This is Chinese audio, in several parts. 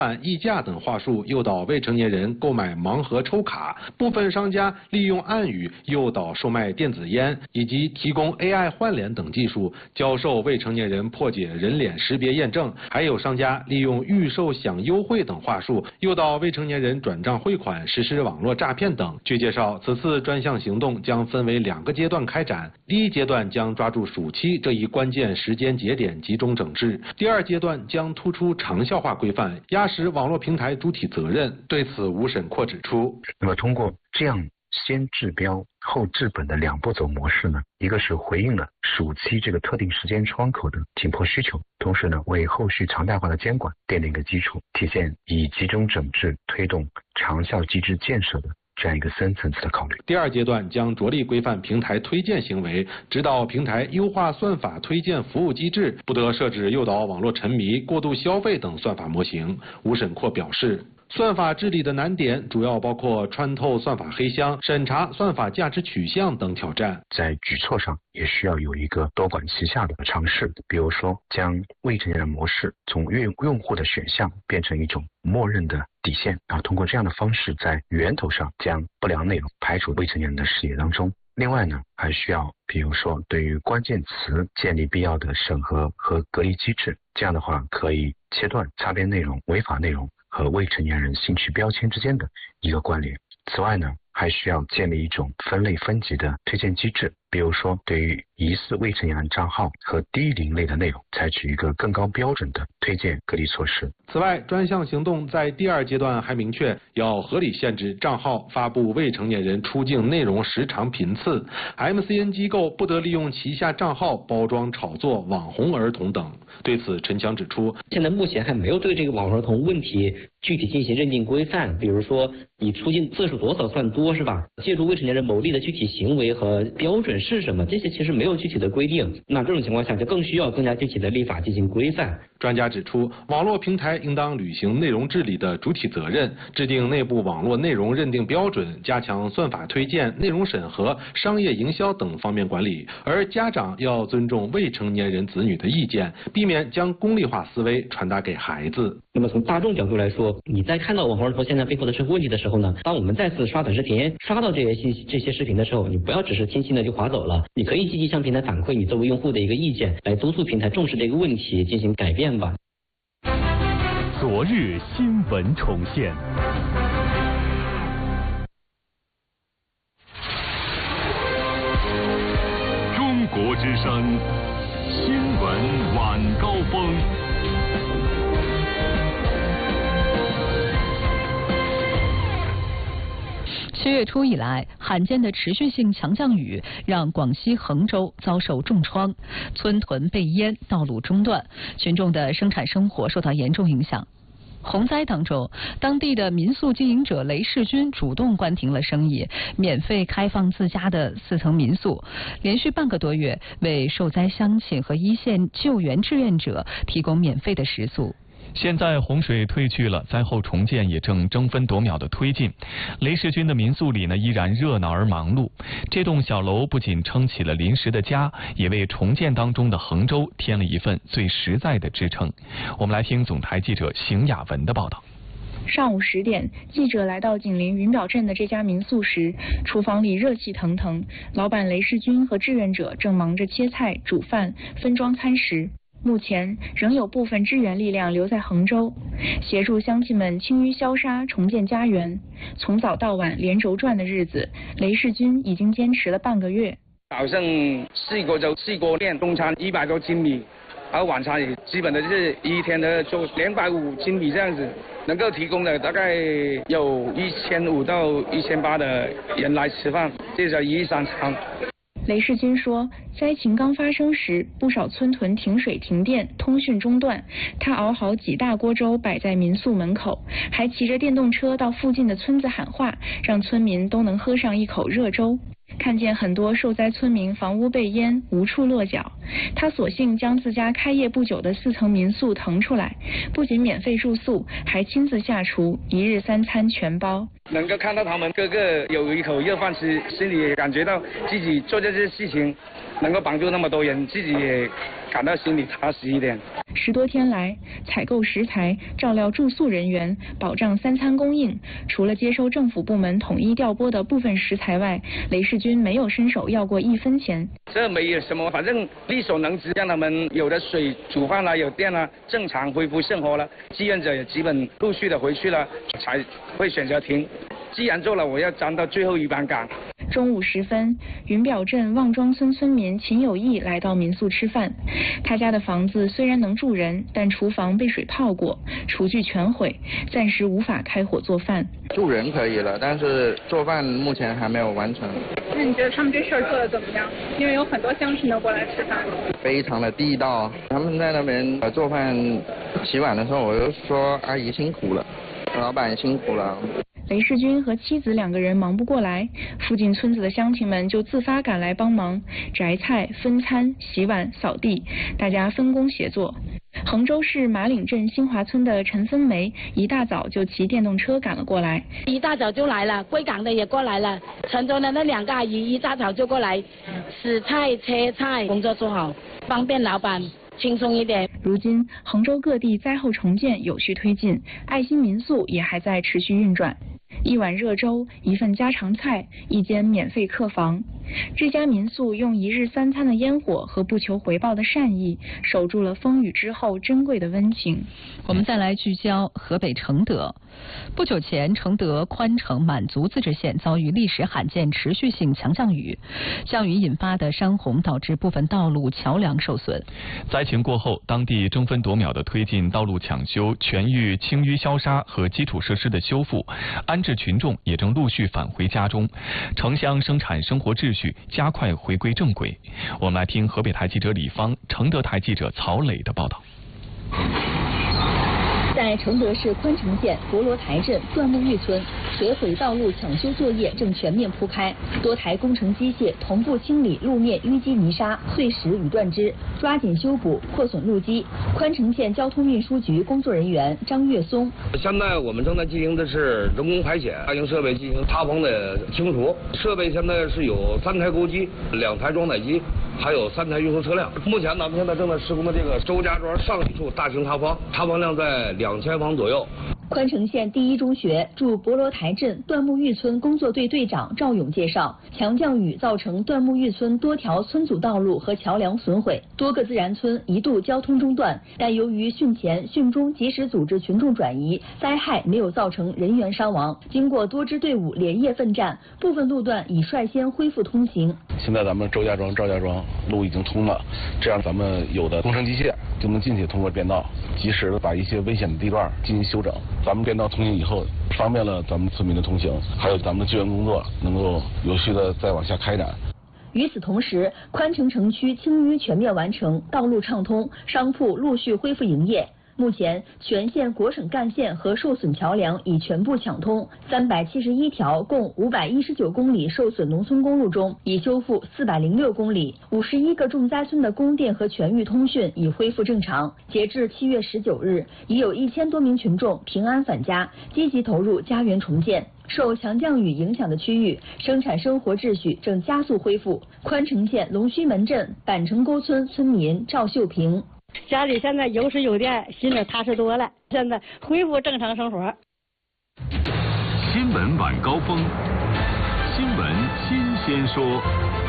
溢价等话术诱导未成年人购买盲盒抽卡，部分商家利用暗语诱导售卖电子烟，以及提供 AI 换脸等技术，教授未成年人破解人脸识别验证。还有商家利用预售享优惠等话术，诱导未成年人转账汇款，实施网络诈骗等。据介绍，此次专项行动将分为2个阶段开展，第一阶段将抓住暑期这一关键时间节点集中整治，第2阶段将突出长效化规范，压实网络平台主体责任。对此，吴审阔指出， 那么通过这样先治标后治本的2步走模式呢，一个是回应了暑期这个特定时间窗口的紧迫需求，同时呢为后续常态化的监管奠定一个基础，体现以集中整治推动长效机制建设的这样一个深层次的考虑。 第2阶段将着力规范平台推荐行为，指导平台优化算法推荐服务机制，不得设置诱导网络沉迷、过度消费等算法模型。吴审阔表示，算法治理的难点主要包括穿透算法黑箱、审查算法价值取向等挑战。 在举措上也需要有一个多管齐下的尝试，比如说将未成年人模式从用户的选项变成一种默认的底线，然后通过这样的方式在源头上将不良内容排除未成年人的视野当中。另外呢，还需要比如说对于关键词建立必要的审核和隔离机制，这样的话可以切断擦边内容、违法内容和未成年人兴趣标签之间的一个关联。此外呢，还需要建立一种分类分级的推荐机制，比如说对于疑似未成年人账号和低龄类的内容，采取一个更高标准的推荐隔离措施。 此外，专项行动在第2阶段还明确要合理限制账号发布未成年人出境内容时长频次， MCN 机构不得利用旗下账号包装炒作网红儿童等。对此，陈强指出， 现在目前还没有对这个网红儿童问题具体进行认定规范，比如说你出境次数多少算多是吧？借助未成年人牟利的具体行为和标准是什么？这些其实没有具体的规定，那这种情况下就更需要更加具体的立法进行规范。 专家指出，网络平台应当履行内容治理的主体责任，制定内部网络内容认定标准，加强算法推荐、内容审核、商业营销等方面管理。而家长要尊重未成年人子女的意见，避免将功利化思维传达给孩子。 那么从大众角度来说，你在看到网红儿童现在背后的社会问题的时候呢，当我们再次刷短视频、刷到这些视频的时候，你不要只是轻轻的就划走了，你可以积极向平台反馈你作为用户的一个意见，来督促平台重视这个问题，进行改变吧。 昨日新闻重现。中国之声新闻晚高峰。 7月初以来，罕见的持续性强降雨让广西衡州遭受重创，村屯被淹，道路中断，群众的生产生活受到严重影响。洪灾当中，当地的民宿经营者雷世军主动关停了生意，免费开放自家的4层民宿，连续半个多月为受灾乡亲和一线救援志愿者提供免费的食宿。 现在洪水退去了，灾后重建也正争分夺秒的推进。雷世军的民宿里呢，依然热闹而忙碌。这栋小楼不仅撑起了临时的家，也为重建当中的衡州添了一份最实在的支撑。我们来听总台记者邢雅文的报道。 上午10点，记者来到紧邻云表镇的这家民宿时，厨房里热气腾腾，老板雷世军和志愿者正忙着切菜、煮饭、分装餐食。目前仍有部分支援力量留在衡州，协助乡亲们清淤消杀，重建家园。从早到晚连轴转的日子，雷世军已经坚持了半个月。 早上4锅粥4锅面，中餐100多斤米，还有晚餐也基本的就是一天的就250斤米这样子，能够提供的大概有1500到1800的人来吃饭，这叫1日3餐。 雷世军说，灾情刚发生时，不少村屯停水停电，通讯中断。他熬好几大锅粥摆在民宿门口，还骑着电动车到附近的村子喊话，让村民都能喝上一口热粥。看见很多受灾村民房屋被淹，无处落脚，他索性将自家开业不久的4层民宿腾出来，不仅免费住宿，还亲自下厨，1日3餐全包。 能够看到他们个个有一口热饭吃，心里也感觉到自己做这些事情能够帮助那么多人，自己也感到心里踏实一点。 10多天来，采购食材、照料住宿人员、保障3餐供应，除了接收政府部门统一调拨的部分食材外，雷世军没有伸手要过1分钱。 这没有什么，反正力所能及，让他们有的水煮饭了，有电了，正常恢复生活了。志愿者也基本陆续的回去了，才会选择停。既然做了，我要站到最后一班岗。 中午时分，云表镇望庄村村民秦有义来到民宿吃饭。他家的房子虽然能住人，但厨房被水泡过，厨具全毁，暂时无法开火做饭。 住人可以了，但是做饭目前还没有完成。 那你觉得他们这事儿做得怎么样？因为有很多乡亲都过来吃饭。 非常的地道，他们在那边做饭、洗碗的时候，我就说阿姨辛苦了，老板辛苦了。 雷世军和妻子2个人忙不过来，附近村子的乡亲们就自发赶来帮忙，摘菜、分餐、洗碗、扫地，大家分工协作。衡州市马岭镇新华村的陈芬梅一大早就骑电动车赶了过来。 一大早就来了，贵港的也过来了，城中的那2个阿姨一大早就过来，洗菜、切菜，工作做好，方便老板。轻松一点。 如今，衡州各地灾后重建有序推进，爱心民宿也还在持续运转。1碗热粥，1份家常菜，1间免费客房。这家民宿用1日3餐的烟火和不求回报的善意，守住了风雨之后珍贵的温情。 我们再来聚焦河北承德。不久前，承德宽城满族自治县遭遇历史罕见持续性强降雨，降雨引发的山洪导致部分道路桥梁受损。 灾情过后，当地争分夺秒地推进道路抢修、全域清淤消杀和基础设施的修复，安置群众也正陆续返回家中，城乡生产生活秩序加快回归正轨。我们来听河北台记者李芳、承德台记者曹磊的报道。 在承德市宽城县博罗台镇段木峪村，水毁道路抢修作业正全面铺开，多台工程机械同步清理路面淤积泥沙、碎石与断枝，抓紧修补破损路基。宽城县交通运输局工作人员张月松： 现在我们正在进行的是人工排险，大型设备进行塌方的清除。设备现在是有3台钩机、2台装载机，还有3台运输车辆。目前咱们现在正在施工的这个周家庄上一处大型塌方，塌方量在2000方左右。 宽城县第1中学驻博罗台镇段木峪村工作队队长赵勇介绍，强降雨造成段木峪村多条村组道路和桥梁损毁，多个自然村一度交通中断，但由于汛前汛中及时组织群众转移，灾害没有造成人员伤亡。经过多支队伍连夜奋战，部分路段已率先恢复通行。 现在咱们周家庄、赵家庄路已经通了，这样咱们有的工程机械就能进去通过便道，及时的把一些危险的地段进行修整。咱们便道通行以后，方便了咱们村民的通行，还有咱们的救援工作能够有序的再往下开展。 与此同时，宽城城区清淤全面完成，道路畅通，商铺陆续恢复营业。目前，全县国省干线和受损桥梁已全部抢通，371条共519公里受损农村公路中，已修复406公里，51个重灾村的供电和全域通讯已恢复正常。截至7月19日，已有1000多名群众平安返家，积极投入家园重建。受强降雨影响的区域，生产生活秩序正加速恢复。宽城县龙须门镇板城沟村村民赵秀平： 家里现在有水有电，心里踏实多了。现在恢复正常生活。 新闻晚高峰，新闻新鲜说。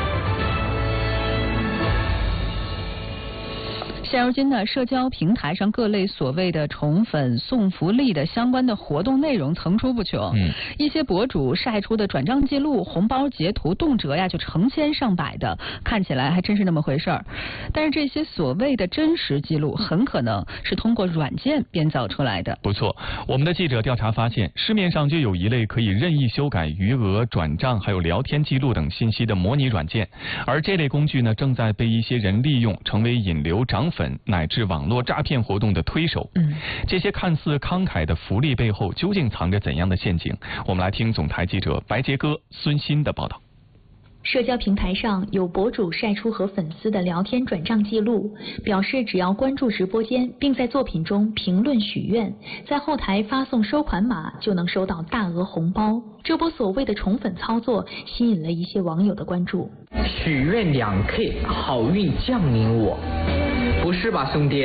现如今呢，社交平台上各类所谓的宠粉、送福利的相关的活动内容层出不穷。一些博主晒出的转账记录、红包截图，动辄呀就成千上百的，看起来还真是那么回事儿。但是这些所谓的真实记录，很可能是通过软件编造出来的。 不错，我们的记者调查发现，市面上就有一类可以任意修改余额、转账还有聊天记录等信息的模拟软件，而这类工具呢，正在被一些人利用，成为引流涨粉乃至网络诈骗活动的推手。这些看似慷慨的福利背后究竟藏着怎样的陷阱？我们来听总台记者白杰哥、孙鑫的报道。 社交平台上有博主晒出和粉丝的聊天转账记录，表示只要关注直播间，并在作品中评论许愿，在后台发送收款码就能收到大额红包。这波所谓的宠粉操作吸引了一些网友的关注。 许愿2K， 好运降临我，不是吧，兄弟？